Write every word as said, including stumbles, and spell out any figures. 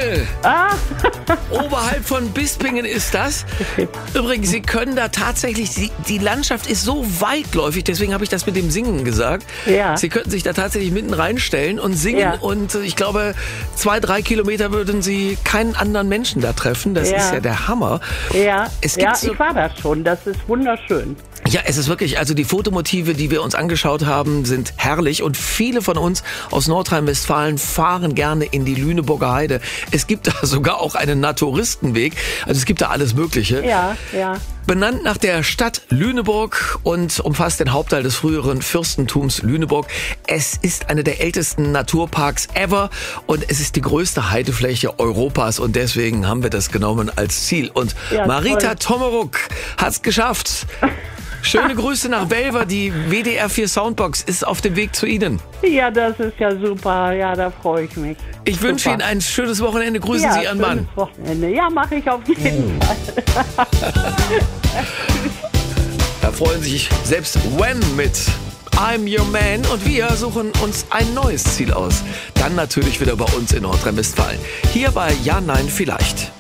Kassel. Ah. Oberhalb von Bispingen ist das. Übrigens, Sie können da tatsächlich, die, die Landschaft ist so weitläufig, deswegen habe ich das mit dem Singen gesagt. Ja. Sie könnten sich da tatsächlich mitten reinstellen und singen Ja. und ich glaube, zwei, drei Kilometer würden Sie keinen anderen Menschen da treffen. Das Ja. ist ja der Hammer. Ja, Es gibt ja so, ich war da schon. Das ist wunderschön. ja, es ist wirklich, also die Fotomotive, die wir uns angeschaut haben, sind herrlich und viele von uns aus Nordrhein-Westfalen fahren gerne in die Lüneburger Heide. Es gibt da sogar auch einen Naturistenweg, also es gibt da alles Mögliche. Ja, ja. Benannt nach der Stadt Lüneburg und umfasst den Hauptteil des früheren Fürstentums Lüneburg. Es ist eine der ältesten Naturparks ever und es ist die größte Heidefläche Europas und deswegen haben wir das genommen als Ziel. Und Ja, Marita toll. Tommeruk hat's geschafft. Schöne Grüße nach Welver. Die W D R vier Soundbox ist auf dem Weg zu Ihnen. Ja, das ist ja super. Ja, da freue ich mich. Ich wünsche Super. Ihnen ein schönes Wochenende. Grüßen ja, Sie Ihren Mann. schönes Wochenende. Ja, mache ich auf jeden Fall. Da freuen sich selbst When mit I'm Your Man und wir suchen uns ein neues Ziel aus. Dann natürlich wieder bei uns in Nordrhein-Westfalen. Hier bei Ja, Nein, Vielleicht.